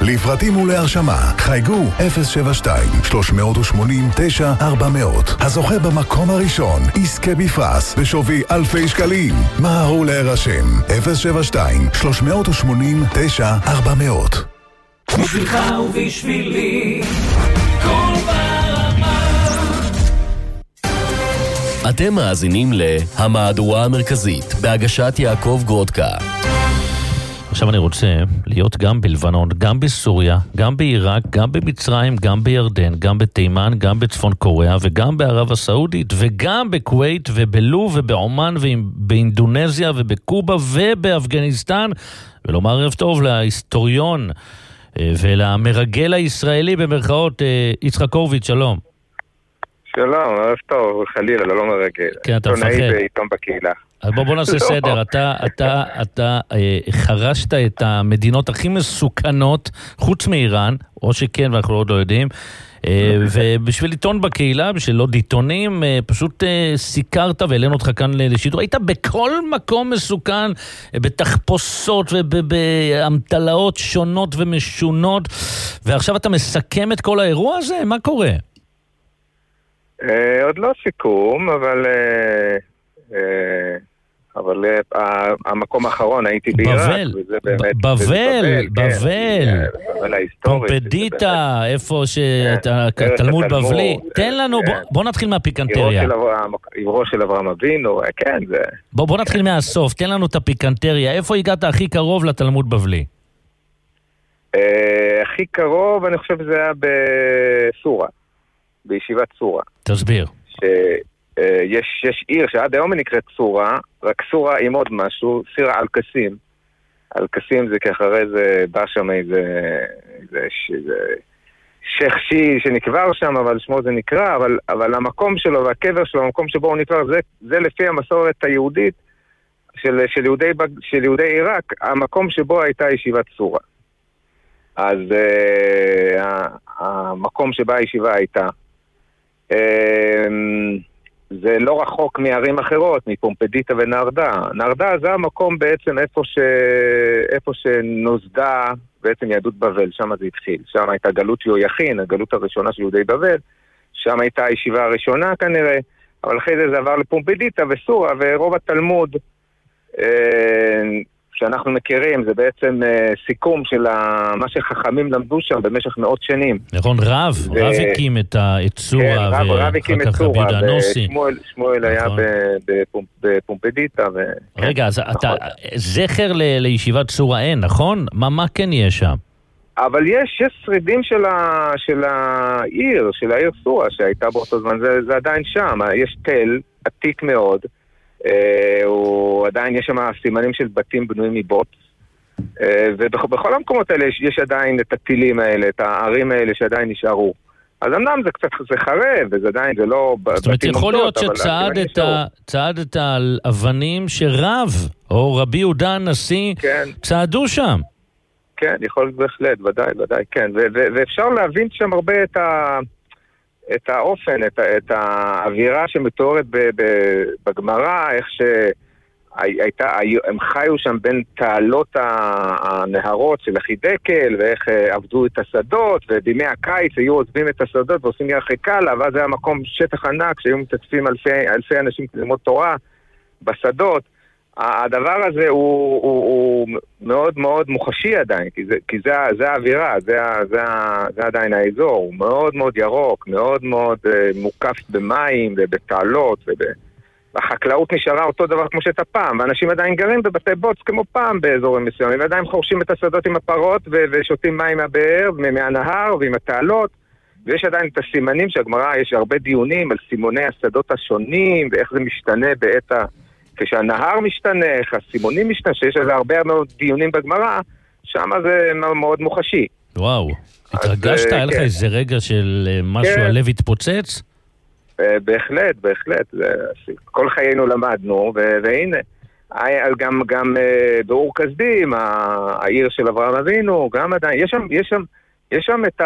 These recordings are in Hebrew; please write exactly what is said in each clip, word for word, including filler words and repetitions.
לפרטים ולהרשמה חייגו אפס שבע שתיים שלוש שמונים תשע ארבע מאות. הזוכה במקום הראשון יזכה בפרס בשווי אלפי שקלים. מהרו להירשם אפס שבע שתיים שלוש שמונים תשע ארבע מאות. בשבילך ובשבילי כל ברמה. אתם מאזינים להמהדורה המרכזית בהגשת יעקב גרודקה. עכשיו אני רוצה להיות גם בלבנון, גם בסוריה, גם בעיראק, גם במצרים, גם בירדן, גם בתימן, גם בצפון קוריאה וגם בערב הסעודית וגם בכווית ובלוב ובעומן ובאינדונזיה ובקובה ובאפגניסטן, ולומר ערב טוב להיסטוריון ולמרגל הישראלי במרכאות יצחק הורוביץ. שלום. שלום, ערב טוב, חלילה, לא מרגל. כן, אתה מפחד. עיתונאי בעיתון בקהילה. אז בוא, בוא נעשה סדר. אתה, אתה, אתה אה, חרשת את המדינות הכי מסוכנות, חוץ מאיראן, או שכן, ואנחנו עוד לא יודעים, אה, ובשביל עיתון בקהילה, בשביל עוד עיתונים, אה, פשוט אה, סיקרת והעלינו אותך כאן לשידור. היית בכל מקום מסוכן, אה, בתחפושות ובאמתלאות שונות ומשונות, ועכשיו אתה מסכם את כל האירוע הזה? מה קורה? אה, עוד לא סיכום, אבל... אה... אבל המקום האחרון הייתי בעיראק, וזה באמת בבל, בבל, פומפדיטה, איפה שהתלמוד בבלי. תן לנו, בוא נתחיל מהפיקנטריה. עברו של אברהם אבינו, כן, זה... בוא נתחיל מהסוף, תן לנו את הפיקנטריה. איפה הגעת הכי קרוב לתלמוד בבלי? הכי קרוב, אני חושב שזה היה בסורה, בישיבת סורה. תסביר. ש... יש, יש עיר שעד היום נקראת סורה, רק סורה עם עוד משהו, סיר אל-קסים. אל-קסים זה כאחרי זה בא שם איזה, איזה, איזה שייך שיעי שנקבר שם, אבל שמו זה נקרא, אבל, אבל המקום שלו והקבר שלו, המקום שבו הוא נקבר, זה, זה לפי המסורת היהודית של, של, יהודי, של יהודי עיראק, המקום שבו הייתה ישיבת סורה. אז uh, המקום שבה הישיבה הייתה. Uh, זה לא רחוק מערים אחרות, מפומפדיטה ונרדה. נרדה זה המקום בעצם איפה, ש... איפה שנוסדה בעצם יהדות בבל, שם זה התחיל. שם הייתה גלות יהויכין, הגלות הראשונה של יהודי בבל, שם הייתה הישיבה הראשונה כנראה, אבל אחרי זה זה עבר לפומפדיטה וסורה, ורוב התלמוד שאנחנו מכירים, זה בעצם סיכום של מה שחכמים למדו שם במשך מאות שנים. נכון, רב, רב הקים את סורה, רב הקים את סורה, שמואל היה בפומפדיטה. רגע, אז זכר לישיבת סורה אין, נכון? מה כן יש שם? אבל יש שרידים של העיר, של העיר סורה שהייתה באותו זמן, זה עדיין שם, יש תל עתיק מאוד, הוא עדיין יש שם סימנים של בתים בנויים מבוץ, ובכל המקומות האלה יש, יש עדיין את הטילים האלה, את הערים האלה שעדיין נשארו. אז אמנם זה קצת זה חרב, וזה עדיין, זה לא... זאת אומרת, יכול להיות שצעדת על אבנים שרב, או רבי יהודה הנשיא, כן. צעדו שם. כן, יכול להיות בהחלט, ודאי, ודאי, כן. ו- ו- ואפשר להבין שם הרבה את ה... את האופן, את, את האווירה שמתוארת בגמרא, איך שהייתה, הם חיו שם בין תעלות הנהרות של החידקל, ואיך עבדו את השדות, ובימי הקיץ היו עוזבים את השדות ועושים ירחי קלה, ואז היה מקום שטח ענק שהיו מתאספים אלפי, אלפי אנשים ללמוד תורה בשדות. הדבר הזה הוא, הוא, הוא מאוד מאוד מוחשי עדיין, כי זה, כי זה, זה האווירה, זה, זה, זה עדיין האזור, הוא מאוד מאוד ירוק, מאוד מאוד uh, מוקף במים ובתעלות, והחקלאות נשארה אותו דבר כמו שהייתה פעם, ואנשים עדיין גרים בבתי בוץ כמו פעם באזורים מסוימים, ועדיין חורשים את השדות עם הפרות ו- ושותים מים מהבאר ומהנהר ועם התעלות, ויש עדיין את הסימנים שהגמרא, יש הרבה דיונים על סימוני השדות השונים, ואיך זה משתנה בעת ה... כשהנהר משתנה, איך הסימונים משתנה, שיש איזה הרבה מאוד דיונים בגמרא, שם זה מאוד מוחשי. וואו, התרגשת? היה לך איזה רגע של משהו הלב התפוצץ? בהחלט, בהחלט. כל חיינו למדנו, והנה, גם באור כסדים, העיר של אברהם אבינו, גם עדיין, יש שם את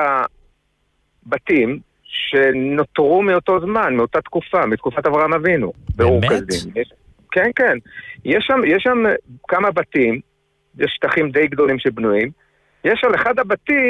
הבתים שנותרו מאותו זמן, מאותה תקופה, מתקופת אברהם אבינו, באור כסדים. כן, כן. יש שם, יש שם כמה בתים, יש שטחים די גדולים שבנויים, יש על אחד הבתים